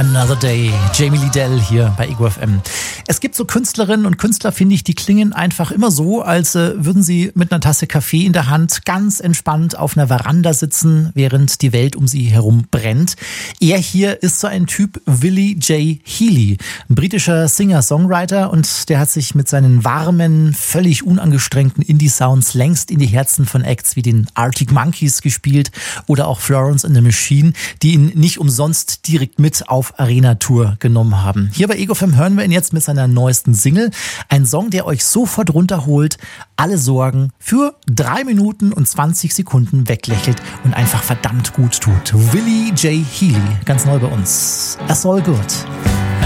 Another Day, Jamie Lidell hier bei Ego FM. Es gibt so Künstlerinnen und Künstler, finde ich, die klingen einfach immer so, als würden sie mit einer Tasse Kaffee in der Hand ganz entspannt auf einer Veranda sitzen, während die Welt um sie herum brennt. Er hier ist so ein Typ, Willie J. Healy, ein britischer Singer-Songwriter, und der hat sich mit seinen warmen, völlig unangestrengten Indie-Sounds längst in die Herzen von Acts wie den Arctic Monkeys gespielt oder auch Florence and the Machine, die ihn nicht umsonst direkt mit auf Arena-Tour genommen haben. Hier bei Ego FM hören wir ihn jetzt mit seiner neuesten Single. Ein Song, der euch sofort runterholt, alle Sorgen für 3 Minuten und 20 Sekunden weglächelt und einfach verdammt gut tut. Willie J. Healy, ganz neu bei uns. It's all good.